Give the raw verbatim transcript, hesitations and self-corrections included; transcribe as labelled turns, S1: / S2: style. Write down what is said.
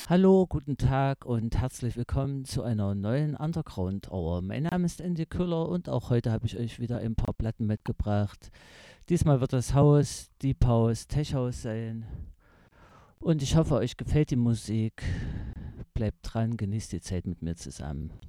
S1: Hallo, guten Tag und herzlich willkommen zu einer neuen Underground Hour. Mein Name ist Andy Küller und auch heute habe ich euch wieder ein paar Platten mitgebracht. Diesmal wird das Haus Deep House, Tech House sein und ich hoffe, euch gefällt die Musik. Bleibt dran, genießt die Zeit mit mir zusammen.